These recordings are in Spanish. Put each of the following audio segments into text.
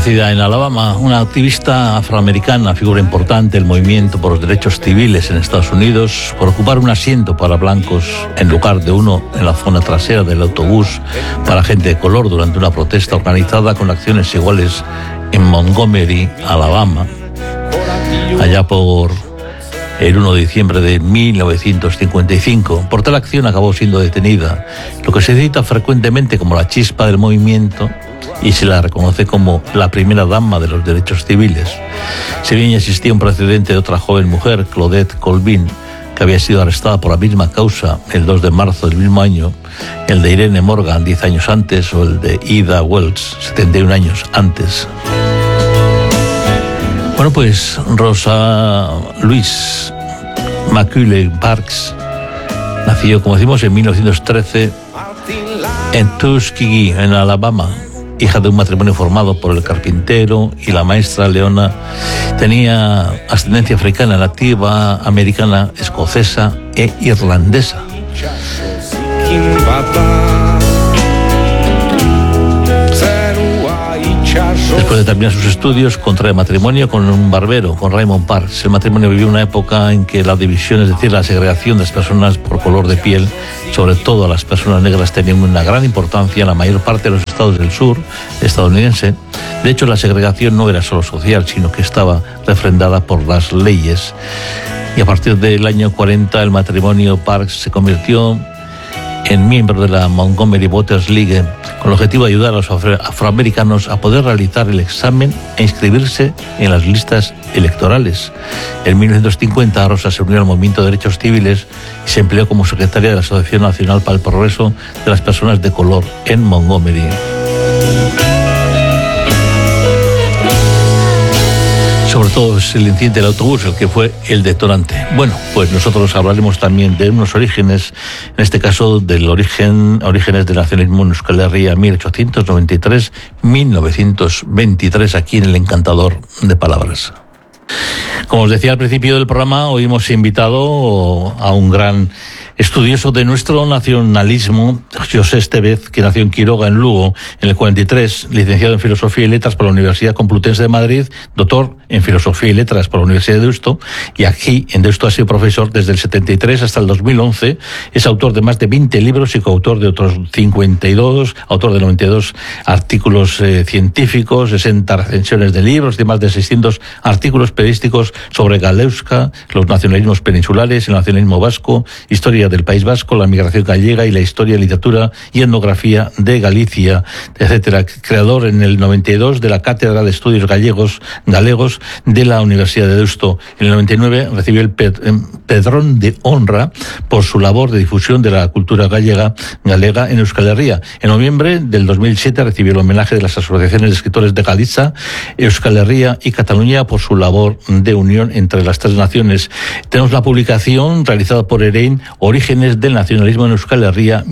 Nacida en Alabama, una activista afroamericana, figura importante del movimiento por los derechos civiles en Estados Unidos, por ocupar un asiento para blancos en lugar de uno en la zona trasera del autobús para gente de color durante una protesta organizada con acciones iguales en Montgomery, Alabama, allá por el 1 de diciembre de 1955. Por tal acción acabó siendo detenida, lo que se cita frecuentemente como la chispa del movimiento, y se la reconoce como la primera dama de los derechos civiles. Si bien ya existía un precedente de otra joven mujer, Claudette Colvin, que había sido arrestada por la misma causa el 2 de marzo del mismo año, el de Irene Morgan 10 años antes o el de Ida Wells 71 años antes. Bueno, pues Rosa Louise Macaulay Parks nació, como decimos, en 1913 en Tuskegee, en Alabama. Hija de un matrimonio formado por el carpintero y la maestra Leona, tenía ascendencia africana, nativa americana, escocesa e irlandesa. Después de terminar sus estudios, contrae matrimonio con un barbero, con Raymond Parks. El matrimonio vivió una época en que la división, es decir, la segregación de las personas por color de piel, sobre todo a las personas negras, tenía una gran importancia en la mayor parte de los estados del sur estadounidense. De hecho, la segregación no era solo social, sino que estaba refrendada por las leyes. Y a partir del año 40, el matrimonio Parks se convirtió en miembro de la Montgomery Voters League, con el objetivo de ayudar a los afroamericanos a poder realizar el examen e inscribirse en las listas electorales. En 1950, Rosa se unió al movimiento de derechos civiles y se empleó como secretaria de la Asociación Nacional para el Progreso de las Personas de Color en Montgomery. Sobre todo es el incidente del autobús el que fue el detonante. Bueno, pues nosotros hablaremos también de unos orígenes, en este caso del orígenes del nacionalismo en Euskal Herria 1893-1923, aquí en el Encantador de Palabras. Como os decía al principio del programa, hoy hemos invitado a un gran estudioso de nuestro nacionalismo, José Estevez, que nació en Quiroga, en Lugo, en el 43, licenciado en Filosofía y Letras por la Universidad Complutense de Madrid, doctor en Filosofía y Letras por la Universidad de Deusto, y aquí en Deusto ha sido profesor desde el 73 hasta el 2011, es autor de más de 20 libros y coautor de otros 52, autor de 92 artículos científicos, 60 recensiones de libros, de más de 600 artículos periodísticos sobre Galeuska, los nacionalismos peninsulares, el nacionalismo vasco, historia del País Vasco, la migración gallega y la historia, literatura y etnografía de Galicia, etcétera. Creador en el 92 de la Cátedra de Estudios Galegos de la Universidad de Deusto. En el 99 recibió el Pedrón de Honra por su labor de difusión de la cultura galega en Euskal Herria. En noviembre del 2007 recibió el homenaje de las asociaciones de escritores de Galicia, Euskal Herria y Cataluña por su labor de unión entre las tres naciones. Tenemos la publicación realizada por Erein, Orígenes del nacionalismo en Euskal Herria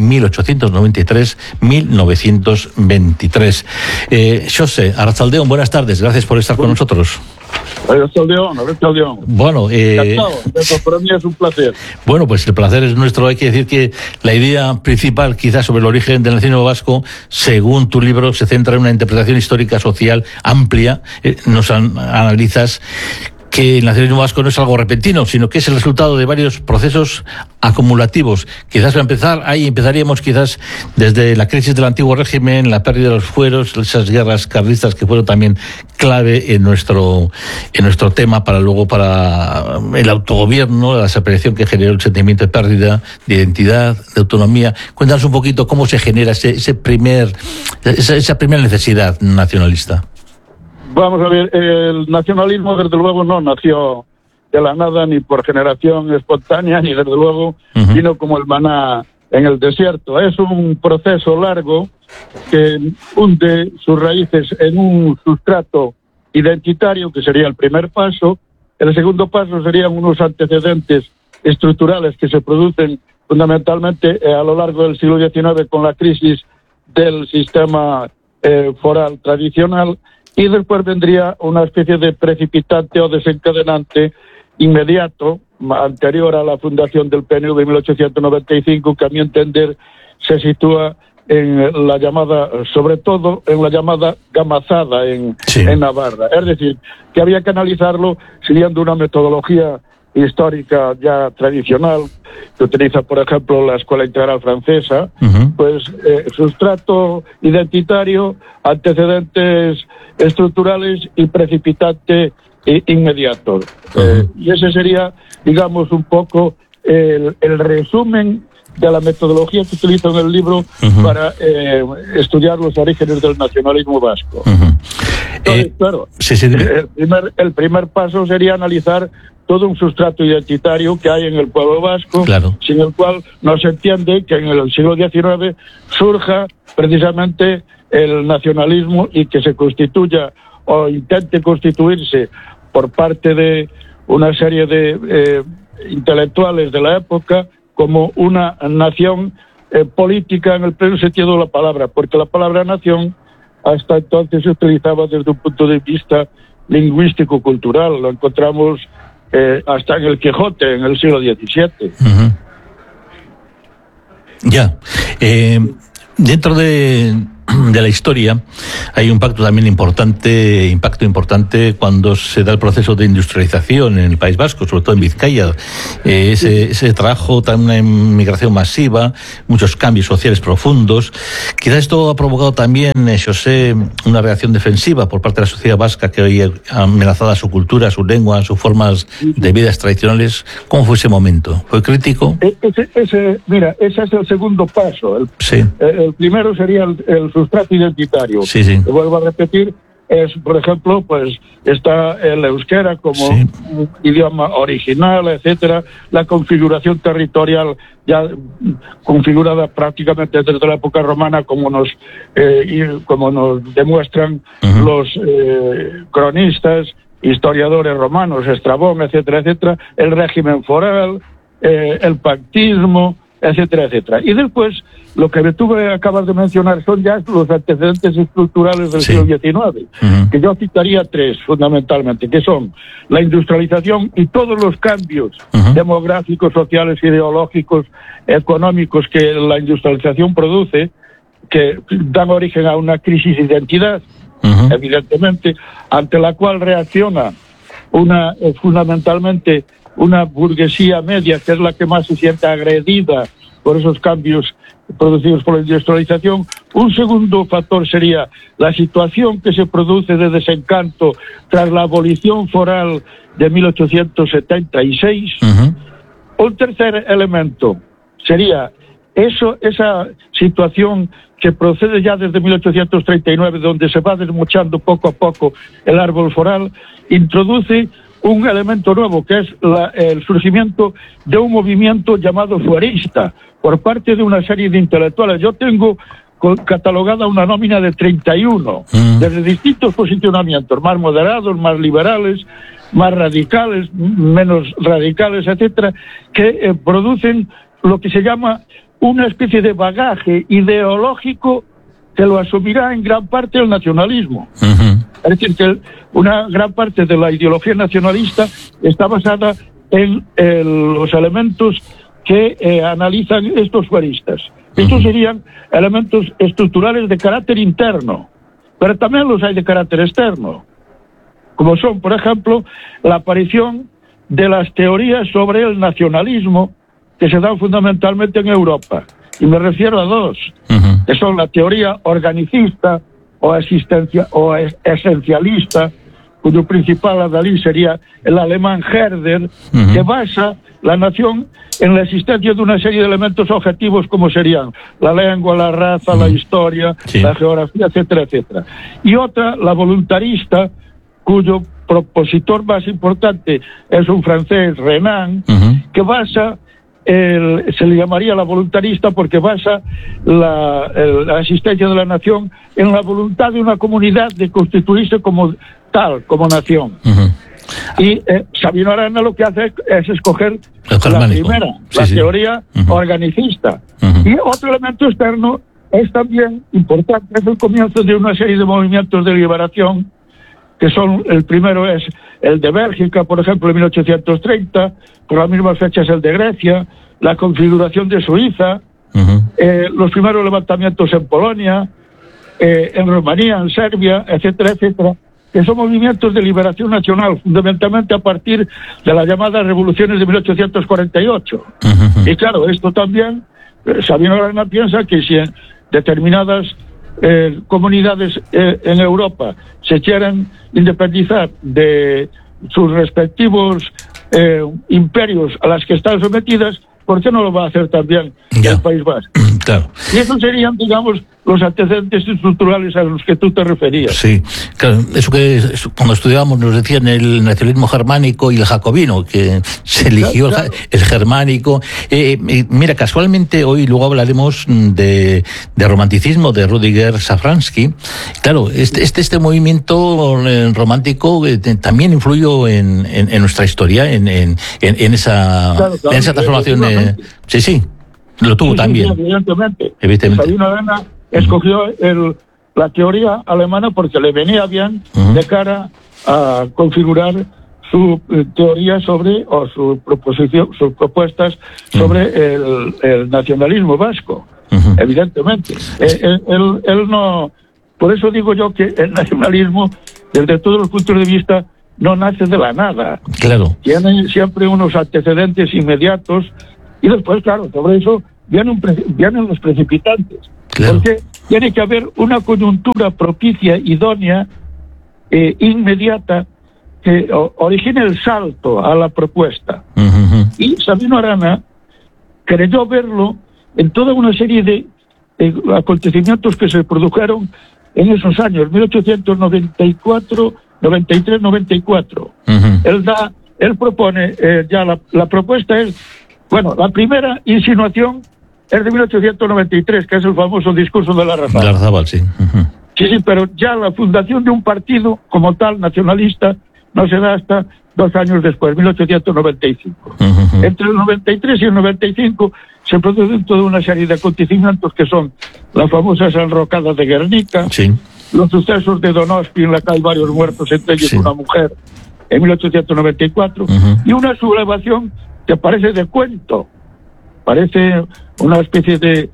1893-1923. José, Arratsaldeon, buenas tardes, gracias por estar con nosotros. Arratsaldeon. Bueno, para mí es un placer. Bueno, pues el placer es nuestro. Hay que decir que la idea principal, quizás, sobre el origen del nacionalismo vasco, según tu libro, se centra en una interpretación histórica social amplia. Nos analizas que el nacionalismo vasco no es algo repentino, sino que es el resultado de varios procesos acumulativos. Quizás para empezar, ahí empezaríamos quizás desde la crisis del antiguo régimen, la pérdida de los fueros, esas guerras carlistas que fueron también clave en nuestro tema para el autogobierno, la desaparición que generó el sentimiento de pérdida de identidad, de autonomía. Cuéntanos un poquito cómo se genera esa primera necesidad nacionalista. Vamos a ver, el nacionalismo desde luego no nació de la nada ni por generación espontánea, ni desde luego vino como el maná en el desierto. Es un proceso largo que hunde sus raíces en un sustrato identitario, que sería el primer paso. El segundo paso serían unos antecedentes estructurales que se producen fundamentalmente a lo largo del siglo XIX con la crisis del sistema foral tradicional. Y después vendría una especie de precipitante o desencadenante inmediato, anterior a la fundación del PNV en 1895, que a mi entender se sitúa en la llamada, sobre todo en la llamada gamazada en Navarra. Es decir, que había que analizarlo siguiendo una metodología histórica ya tradicional que utiliza, por ejemplo, la Escuela Integral Francesa, pues sustrato identitario, antecedentes estructurales y precipitante inmediato. Y ese sería, digamos, un poco el resumen de la metodología que utilizo en el libro para estudiar los orígenes del nacionalismo vasco. Entonces, claro, el primer paso sería analizar todo un sustrato identitario que hay en el pueblo vasco, sin el cual no se entiende que en el siglo XIX surja precisamente el nacionalismo y que se constituya o intente constituirse por parte de una serie de intelectuales de la época como una nación política en el pleno sentido de la palabra, porque la palabra nación hasta entonces se utilizaba desde un punto de vista lingüístico-cultural. Lo encontramos hasta en el Quijote, en el siglo XVII. Ya. Dentro de la historia hay un impacto importante cuando se da el proceso de industrialización en el País Vasco, sobre todo en Vizcaya. Ese trajo una inmigración masiva, muchos cambios sociales profundos. Quizás esto ha provocado también, José, una reacción defensiva por parte de la sociedad vasca que hoy ha amenazada su cultura, su lengua, sus formas de vida tradicionales. ¿Cómo fue ese momento? ¿Fue crítico? Mira, ese es el segundo paso. El primero sería el sustrato identitario. Te vuelvo a repetir, por ejemplo, pues está el euskera como un idioma original, etcétera, la configuración territorial ya configurada prácticamente desde la época romana, como nos demuestran los cronistas, historiadores romanos, Estrabón, etcétera, etcétera, el régimen foral, el pactismo, etcétera, etcétera. Y después, lo que tú acabas de mencionar son ya los antecedentes estructurales del siglo XIX, que yo citaría tres, fundamentalmente, que son la industrialización y todos los cambios demográficos, sociales, ideológicos, económicos que la industrialización produce, que dan origen a una crisis de identidad, evidentemente, ante la cual reacciona fundamentalmente una burguesía media, que es la que más se siente agredida por esos cambios producidos por la industrialización. Un segundo factor sería la situación que se produce de desencanto tras la abolición foral de 1876. Un tercer elemento sería esa situación que procede ya desde 1839, donde se va desmochando poco a poco el árbol foral, introduce un elemento nuevo, que es el surgimiento de un movimiento llamado fuerista por parte de una serie de intelectuales. Yo tengo catalogada una nómina de 31, desde distintos posicionamientos, más moderados, más liberales, más radicales, menos radicales, etcétera, que producen lo que se llama una especie de bagaje ideológico que lo asumirá en gran parte el nacionalismo. Es decir, que una gran parte de la ideología nacionalista está basada en los elementos que analizan estos fueristas. Estos serían elementos estructurales de carácter interno, pero también los hay de carácter externo, como son, por ejemplo, la aparición de las teorías sobre el nacionalismo que se dan fundamentalmente en Europa. Y me refiero a dos, que son la teoría organicista o esencialista, cuyo principal adalid sería el alemán Herder, que basa la nación en la existencia de una serie de elementos objetivos como serían la lengua, la raza, la historia, la geografía, etcétera, etcétera. Y otra, la voluntarista, cuyo propositor más importante es un francés, Renan, que basa se le llamaría la voluntarista porque basa la existencia de la nación en la voluntad de una comunidad de constituirse como tal, como nación. Y Sabino Arana lo que hace es escoger la primera, la teoría organicista. Y otro elemento externo es también importante, es el comienzo de una serie de movimientos de liberación, que son, el primero es el de Bélgica, por ejemplo, en 1830, por las mismas fechas el de Grecia, la configuración de Suiza, los primeros levantamientos en Polonia, en Rumanía, en Serbia, etcétera, etcétera, que son movimientos de liberación nacional, fundamentalmente a partir de las llamadas revoluciones de 1848. Y claro, esto también, Sabino Arana piensa que si en determinadas comunidades en Europa se quieren independizar de sus respectivos imperios a las que están sometidas, ¿por qué no lo va a hacer también el País Vasco? Claro. Y esos serían, digamos, los antecedentes estructurales a los que tú te referías. Sí, claro, eso que cuando estudiábamos nos decían el nacionalismo germánico y el jacobino, que se eligió claro. El germánico. Mira, casualmente hoy luego hablaremos de romanticismo, de Rudiger Safransky. Claro, este movimiento romántico también influyó en nuestra historia, en esa transformación. Sí, lo tuvo también. Evidentemente. Sabino Arana escogió la teoría alemana porque le venía bien de cara a configurar su teoría sobre, o sus propuestas sobre el nacionalismo vasco, evidentemente. Él no, por eso digo yo que el nacionalismo, desde todos los puntos de vista, no nace de la nada. Claro. Tiene siempre unos antecedentes inmediatos y después, claro, sobre eso vienen los precipitantes. Claro. Porque tiene que haber una coyuntura propicia, idónea, inmediata, que origine el salto a la propuesta. Y Sabino Arana creyó verlo en toda una serie de acontecimientos que se produjeron en esos años, 1894, 93, 94. Él propone, ya la propuesta es, bueno, la primera insinuación es de 1893, que es el famoso discurso de Larrazábal. Sí. Sí, pero ya la fundación de un partido como tal, nacionalista, no se da hasta 2 años después, 1895. Entre el 93 y el 95 se producen toda una serie de acontecimientos que son las famosas enrocadas de Guernica, los sucesos de Donosti, en la que hay varios muertos, entre ellos una mujer, en 1894, y una sublevación que parece de cuento, parece una especie de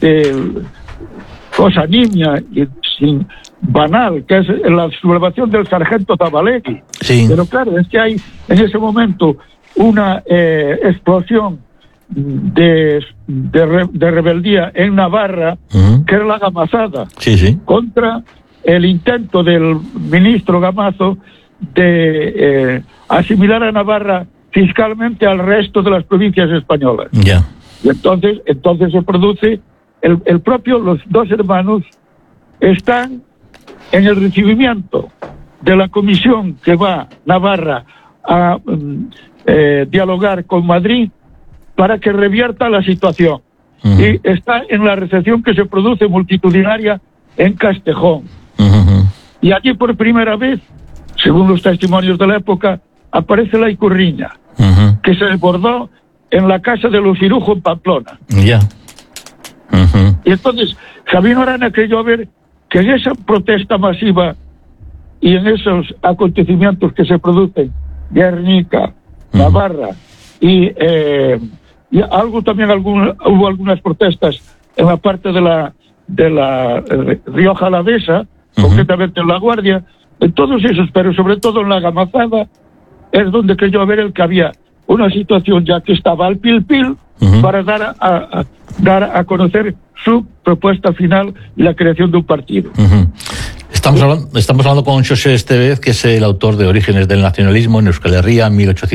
cosa niña y banal, que es la sublevación del sargento Zabalegui. Pero claro, es que hay en ese momento una explosión de rebeldía en Navarra, que es la gamazada, contra el intento del ministro Gamazo de asimilar a Navarra fiscalmente al resto de las provincias españolas. Y entonces se produce los 2 hermanos están en el recibimiento de la comisión que va a Navarra a dialogar con Madrid para que revierta la situación. Y está en la recepción que se produce multitudinaria en Castejón. Y allí por primera vez, según los testimonios de la época, aparece la Icurriña, que se desbordó en la casa de los Cirujo en Pamplona. Y entonces Sabino Arana creyó ver que en esa protesta masiva y en esos acontecimientos que se producen, Guernica, Navarra, y algo también hubo algunas protestas en la parte de la Rioja Alavesa, concretamente en La Guardia, en todos esos, pero sobre todo en la Gamazada, es donde creyó ver el que había una situación ya que estaba al pil para dar a conocer su propuesta final y la creación de un partido. Estamos hablando con Xosé Estevez, que es el autor de Orígenes del Nacionalismo en Euskal Herria,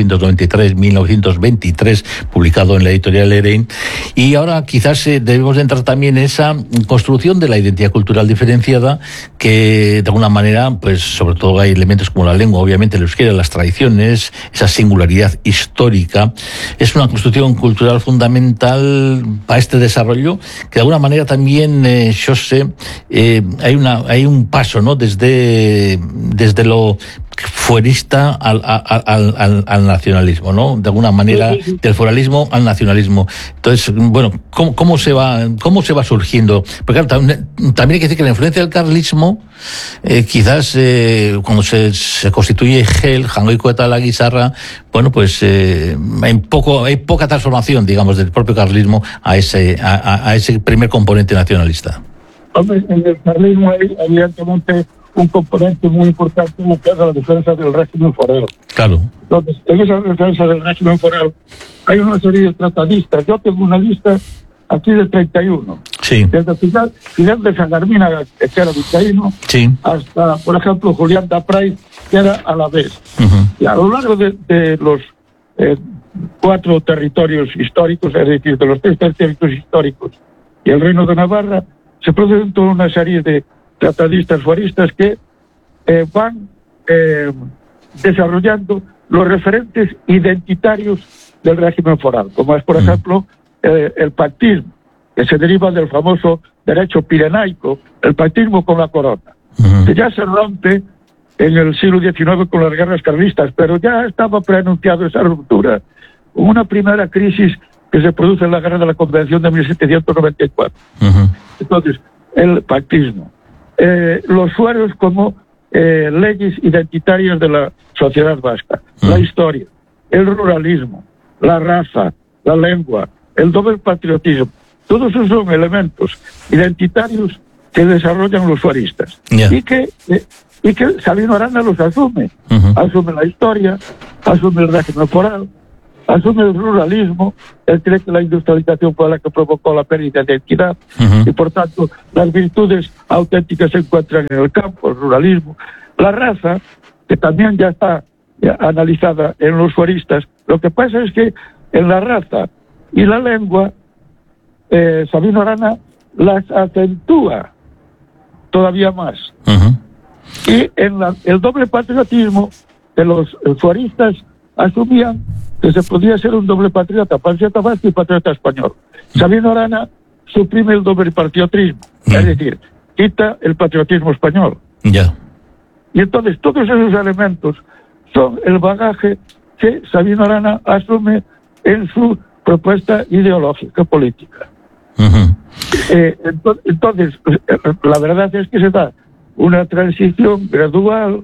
1893-1923, publicado en la editorial Erein. Y ahora quizás debemos de entrar también en esa construcción de la identidad cultural diferenciada, que de alguna manera, pues sobre todo hay elementos como la lengua, obviamente el euskera, las tradiciones, esa singularidad histórica. Es una construcción cultural fundamental para este desarrollo, que de alguna manera también, Xosé, hay un paso, ¿no? Desde lo fuerista al nacionalismo, ¿no? De alguna manera, del foralismo al nacionalismo. Entonces, bueno, ¿cómo se va surgiendo? Porque claro, también hay que decir que la influencia del carlismo, quizás cuando se constituye GEL, Jangoiko eta la Guisarra, bueno, pues hay poca transformación, digamos, del propio carlismo a ese primer componente nacionalista. Hombre, en el carlismo hay evidentemente un componente muy importante que es la defensa del régimen foral. Claro. Entonces, en esa defensa del régimen foral hay una serie de tratadistas. Yo tengo una lista aquí de 31. Sí. Desde Fidel de Sangarmina, que era vizcaíno, sí, hasta, por ejemplo, Julián Dapray, que era alavés. Y a lo largo de los 4 territorios históricos, es decir, de los 3 territorios históricos y el Reino de Navarra, se producen toda una serie de tratadistas foristas que van desarrollando los referentes identitarios del régimen foral, como es, por ejemplo, el pactismo, que se deriva del famoso derecho pirenaico, el pactismo con la corona, que ya se rompe en el siglo XIX con las guerras carlistas, pero ya estaba preanunciado esa ruptura con una primera crisis que se produce en la guerra de la Convención de 1794. Entonces, el pactismo, los fueros como leyes identitarias de la sociedad vasca, la historia, el ruralismo, la raza, la lengua, el doble patriotismo, todos esos son elementos identitarios que desarrollan los fueristas y que Sabino Arana los asume. Asume la historia, asume el régimen foral, asume el ruralismo, él cree que la industrialización fue la que provocó la pérdida de identidad y por tanto las virtudes auténticas se encuentran en el campo, el ruralismo. La raza, que también ya está analizada en los fueristas, lo que pasa es que en la raza y la lengua Sabino Arana las acentúa todavía más. Y en el doble patriotismo de los fueristas asumían que se podía ser un doble patriota vasco y patriota español. Sabino Arana suprime el doble patriotismo, es decir, quita el patriotismo español. Y entonces todos esos elementos son el bagaje que Sabino Arana asume en su propuesta ideológica política. Entonces, la verdad es que se da una transición gradual,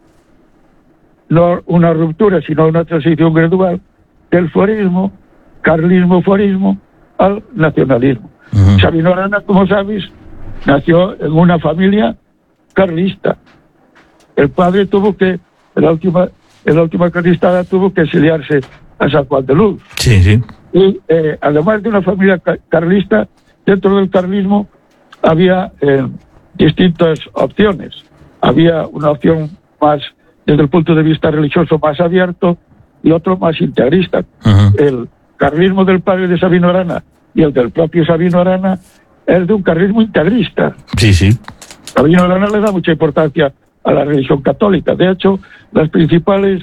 no una ruptura, sino una transición gradual del forismo, carlismo-forismo, al nacionalismo. Sabino Arana, como sabes, nació en una familia carlista. El padre tuvo que, en la última carlistada, tuvo que exiliarse a San Juan de Luz. Y además de una familia carlista, dentro del carlismo había distintas opciones. Había una opción más desde el punto de vista religioso más abierto y otro más integrista. El carlismo del padre de Sabino Arana y el del propio Sabino Arana es de un carlismo integrista. Sabino Arana le da mucha importancia a la religión católica. De hecho, las principales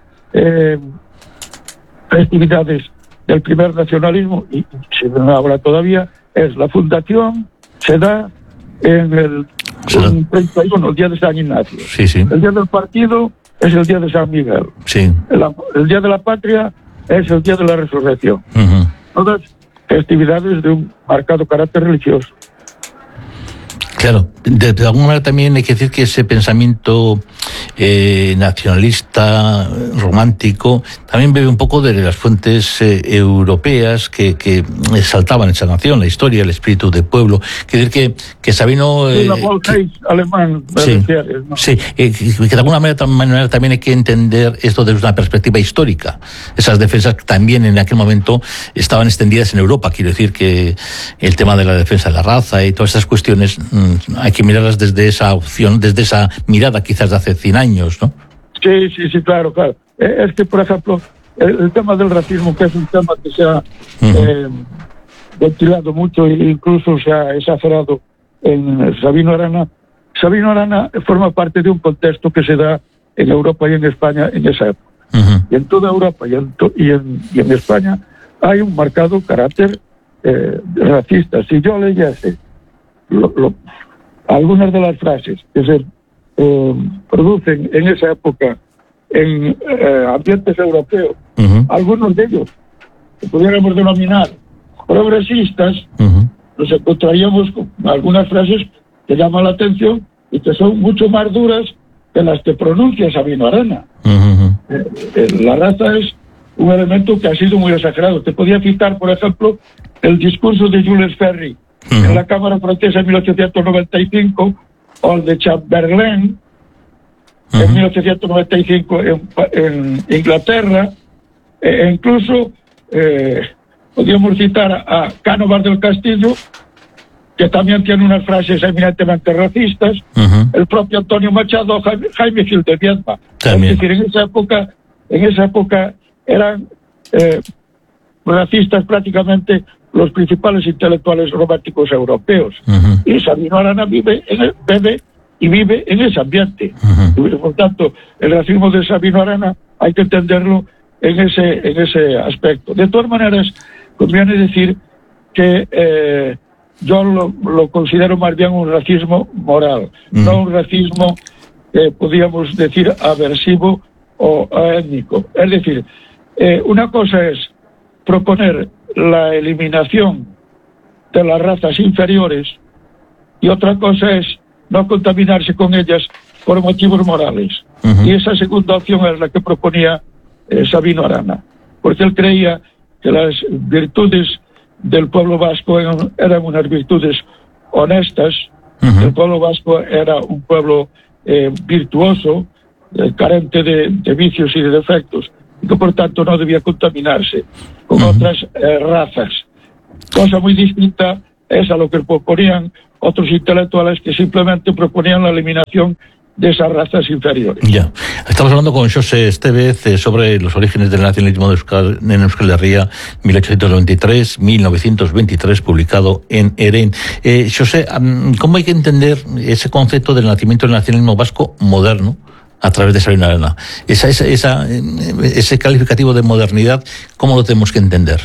festividades del primer nacionalismo, y se habla todavía, es la fundación, se da en el 31, el día de San Ignacio. El día del partido es el día de San Miguel. El día de la patria es el día de la resurrección. Todas festividades de un marcado carácter religioso. Claro, de alguna manera también hay que decir que ese pensamiento nacionalista, romántico, también bebe un poco de las fuentes europeas que exaltaban esa nación, la historia, el espíritu de pueblo. Quiere decir que Sabino... la alemán. que de alguna manera también hay que entender esto desde una perspectiva histórica. Esas defensas también en aquel momento estaban extendidas en Europa. Quiero decir que el tema de la defensa de la raza y todas estas cuestiones hay que mirarlas desde esa opción, desde esa mirada quizás de hace 100 años, ¿no? Sí, claro. Es que, por ejemplo, el tema del racismo, que es un tema que se ha ventilado mucho e incluso se ha exagerado en Sabino Arana. Sabino Arana forma parte de un contexto que se da en Europa y en España en esa época. Y en toda Europa y en España hay un marcado carácter racista. Si yo leyese algunas de las frases que se producen en esa época en ambientes europeos, algunos de ellos que pudiéramos denominar progresistas, nos encontraríamos con algunas frases que llaman la atención y que son mucho más duras que las que pronuncia Sabino Arana. La raza es un elemento que ha sido muy exagerado. Te podía citar, por ejemplo, el discurso de Jules Ferry en la Cámara Francesa en 1895, o el de Chamberlain en 1895 en Inglaterra, e incluso podríamos citar a Cánovas del Castillo, que también tiene unas frases eminentemente racistas, el propio Antonio Machado, Jaime Gil de Viedma. Es decir, en esa época eran racistas prácticamente los principales intelectuales románticos europeos. Y Sabino Arana vive en ese ambiente. Por tanto, el racismo de Sabino Arana hay que entenderlo en ese aspecto. De todas maneras, conviene decir que yo lo considero más bien un racismo moral, no un racismo, podríamos decir, aversivo o étnico. Es decir, una cosa es proponer la eliminación de las razas inferiores y otra cosa es no contaminarse con ellas por motivos morales. Y esa segunda opción es la que proponía Sabino Arana, porque él creía que las virtudes del pueblo vasco eran unas virtudes honestas. El pueblo vasco era un pueblo virtuoso, carente de vicios y de defectos, y que por tanto no debía contaminarse con otras razas. Cosa muy distinta es a lo que proponían otros intelectuales que simplemente proponían la eliminación de esas razas inferiores. Ya. Estamos hablando con Xosé Estévez sobre los orígenes del nacionalismo en Euskal Herria, 1823-1923, publicado en Eren. Xosé, ¿cómo hay que entender ese concepto del nacimiento del nacionalismo vasco moderno a través de Sabino Arana? Ese calificativo de modernidad, ¿cómo lo tenemos que entender?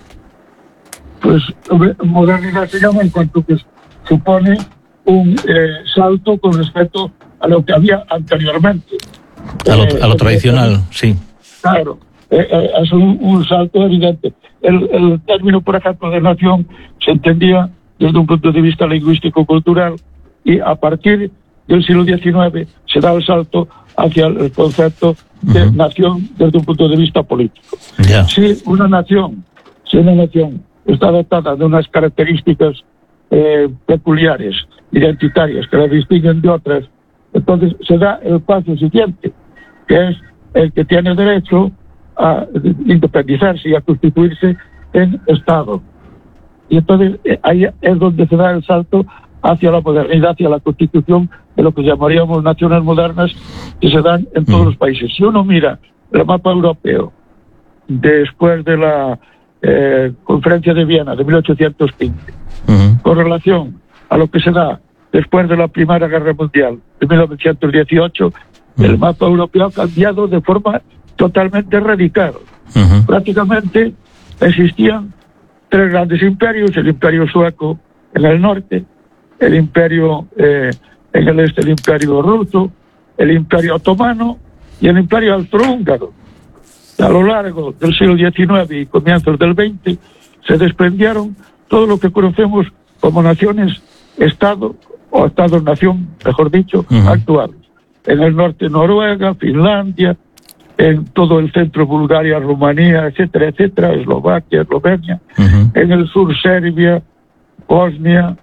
Pues modernidad se llama en cuanto que supone un salto con respecto a lo que había anteriormente. A lo tradicional, sí. Claro, es un salto evidente. El término, por ejemplo, de nación se entendía desde un punto de vista lingüístico-cultural, y a partir del siglo XIX se da el salto hacia el concepto de nación desde un punto de vista político. Si una nación está dotada de unas características peculiares, identitarias, que la distinguen de otras, entonces se da el paso siguiente, que es el que tiene derecho a independizarse y a constituirse en Estado. Y entonces ahí es donde se da el salto hacia la modernidad, hacia la constitución de lo que llamaríamos naciones modernas, que se dan en todos los países. Si uno mira el mapa europeo después de la Conferencia de Viena de 1815, con relación a lo que se da después de la Primera Guerra Mundial de 1918, el mapa europeo ha cambiado de forma totalmente radical. Prácticamente existían tres grandes imperios: el imperio sueco en el norte, el imperio en el este, el imperio ruso, el imperio otomano y el imperio austrohúngaro. A lo largo del siglo XIX y comienzos del XX se desprendieron todo lo que conocemos como naciones-estado, o estados-nación, mejor dicho, actuales. En el norte Noruega, Finlandia, en todo el centro Bulgaria, Rumanía, etcétera, etcétera, Eslovaquia, Eslovenia, en el sur Serbia, Bosnia,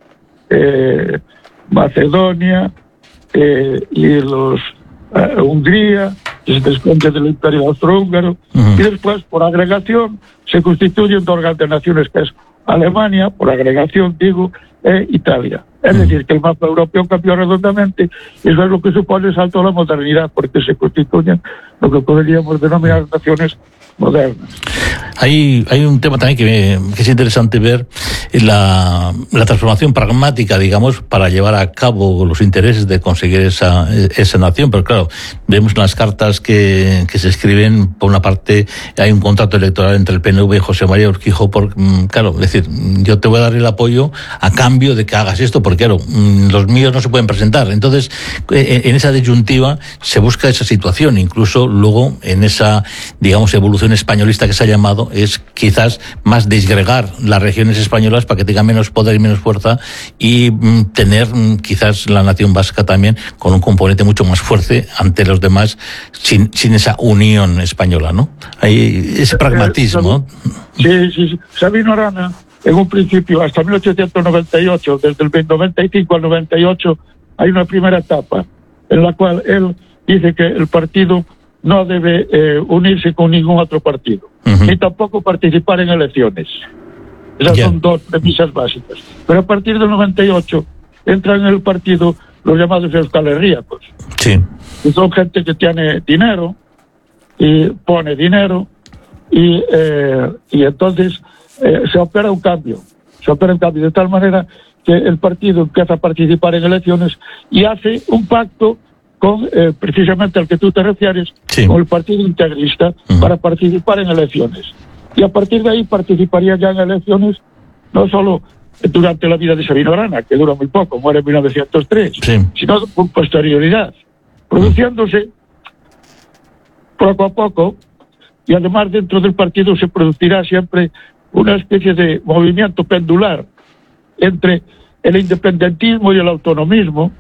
Macedonia y Hungría, que se desprende del imperio austrohúngaro, y después, por agregación, se constituyen dos grandes naciones, que es Alemania, por agregación digo, e Italia. Es decir, que el mapa europeo cambió redondamente, y eso es lo que supone el salto a la modernidad, porque se constituyen lo que podríamos denominar naciones modernas. Hay un tema también que es interesante ver, la transformación pragmática, digamos, para llevar a cabo los intereses de conseguir esa nación. Pero claro, vemos en las cartas que se escriben, por una parte hay un contrato electoral entre el PNV y José María Urquijo, claro, es decir, yo te voy a dar el apoyo a cambio de que hagas esto, porque claro, los míos no se pueden presentar. Entonces, en esa disyuntiva se busca esa situación, incluso luego en esa, digamos, evolución españolista que se ha llamado, es quizás más disgregar las regiones españolas para que tengan menos poder y menos fuerza, y tener quizás la nación vasca también con un componente mucho más fuerte ante los demás, sin esa unión española, ¿no? Hay ese pragmatismo. Sí. Sabino Arana, en un principio, hasta 1898, desde el 95 al 98, hay una primera etapa en la cual él dice que el partido no debe unirse con ningún otro partido, ni tampoco participar en elecciones. Esas son dos premisas básicas. Pero a partir del 98 entran en el partido los llamados euskalherríacos, que son gente que tiene dinero y pone dinero, y entonces se opera un cambio de tal manera que el partido empieza a participar en elecciones y hace un pacto con precisamente al que tú te refieres, con el Partido Integrista, para participar en elecciones. Y a partir de ahí participaría ya en elecciones, no solo durante la vida de Sabino Arana, que dura muy poco, muere en 1903, sino con posterioridad, produciéndose poco a poco, y además dentro del partido se producirá siempre una especie de movimiento pendular entre el independentismo y el autonomismo,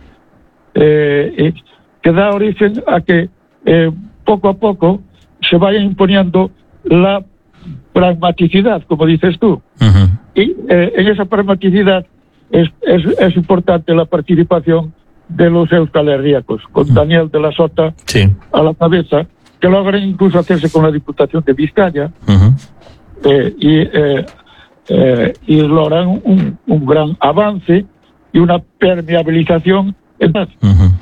que da origen a que poco a poco se vaya imponiendo la pragmaticidad, como dices tú. Y en esa pragmaticidad es importante la participación de los euskalherríacos, con Daniel de la Sota a la cabeza, que logran incluso hacerse con la Diputación de Vizcaya, y logran un gran avance y una permeabilización.